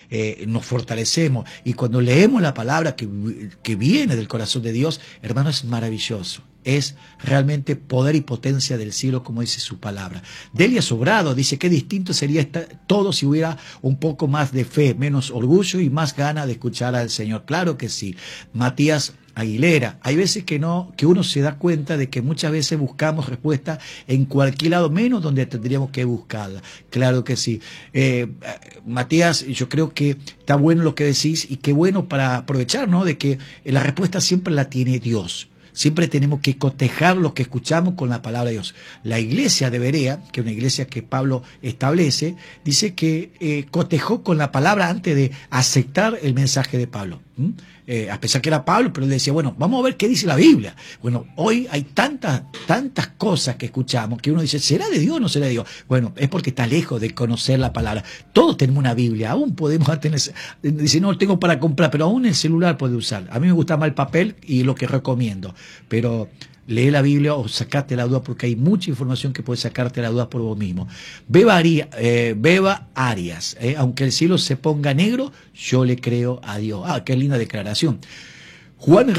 nos fortalecemos. Y cuando leemos la palabra que viene del corazón de Dios, hermano, es maravilloso. Es realmente poder y potencia del cielo, como dice su palabra. Delia Sobrado dice, qué distinto sería todo si hubiera un poco más de fe, menos orgullo y más ganas de escuchar al Señor. Claro que sí. Matías Aguilera, hay veces que uno se da cuenta de que muchas veces buscamos respuesta en cualquier lado, menos donde tendríamos que buscarla. Claro que sí. Matías, yo creo que está bueno lo que decís y qué bueno para aprovechar, ¿no? De que la respuesta siempre la tiene Dios. Siempre tenemos que cotejar lo que escuchamos con la palabra de Dios. La iglesia de Berea, que es una iglesia que Pablo establece, dice que cotejó con la palabra antes de aceptar el mensaje de Pablo. A pesar que era Pablo, pero él decía, bueno, vamos a ver qué dice la Biblia. Bueno, hoy hay tantas cosas que escuchamos que uno dice, ¿será de Dios o no será de Dios? Bueno, es porque está lejos de conocer la palabra. Todos tenemos una Biblia, aún podemos tener, dice, no tengo para comprar, pero aún el celular puede usar. A mí me gusta más el papel y lo que recomiendo, pero lee la Biblia o sacate la duda, porque hay mucha información que puede sacarte la duda por vos mismo. Beba Arias, aunque el cielo se ponga negro, yo le creo a Dios. Ah, qué linda declaración. Juan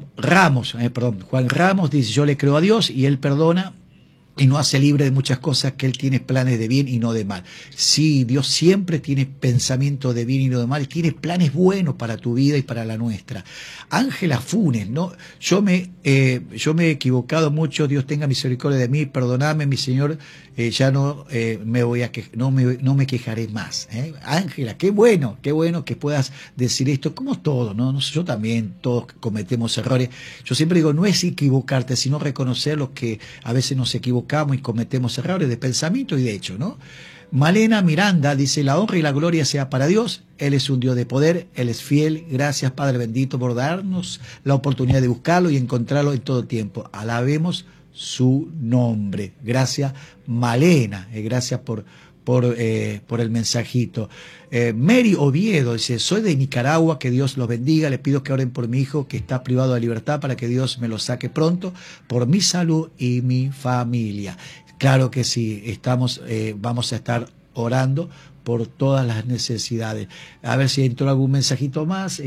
Ramos dice, yo le creo a Dios y Él perdona y nos hace libre de muchas cosas, que Él tiene planes de bien y no de mal. Sí, Dios siempre tiene pensamientos de bien y no de mal, y tiene planes buenos para tu vida y para la nuestra. Ángela Funes, ¿no? Yo me he equivocado mucho, Dios tenga misericordia de mí, perdoname, mi Señor, ya no no me quejaré más. Ángela, qué bueno que puedas decir esto, como todo, ¿no? Yo también, todos cometemos errores. Yo siempre digo, no es equivocarte, sino reconocer lo que a veces nos equivocamos y cometemos errores de pensamiento y de hecho, ¿no? Malena Miranda dice, la honra y la gloria sea para Dios, Él es un Dios de poder, Él es fiel, gracias Padre bendito por darnos la oportunidad de buscarlo y encontrarlo en todo tiempo. Alabemos su nombre. Gracias Malena, gracias por el mensajito. Mary Oviedo dice, soy de Nicaragua, que Dios los bendiga, le pido que oren por mi hijo que está privado de libertad para que Dios me lo saque pronto, por mi salud y mi familia. Claro que sí, vamos a estar orando por todas las necesidades. A ver si entró algún mensajito más.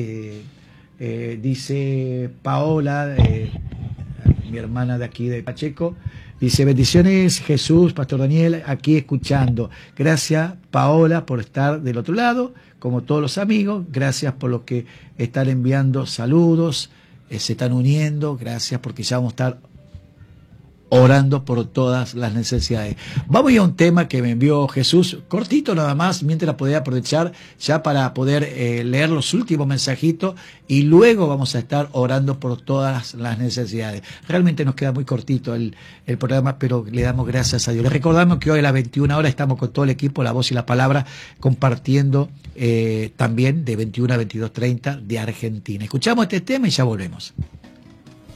Dice Paola, mi hermana de aquí de Pacheco, dice, bendiciones Jesús, Pastor Daniel, aquí escuchando. Gracias Paola por estar del otro lado, como todos los amigos. Gracias por lo que están enviando saludos, se están uniendo. Gracias porque ya vamos a estar orando por todas las necesidades. Vamos a ir a un tema que me envió Jesús, cortito nada más, mientras podía aprovechar ya para poder leer los últimos mensajitos y luego vamos a estar orando por todas las necesidades. Realmente nos queda muy cortito el programa, pero le damos gracias a Dios. Les recordamos que hoy a las 21 horas estamos con todo el equipo, La Voz y la Palabra, compartiendo también de 21 a 22:30 de Argentina. Escuchamos este tema y ya volvemos.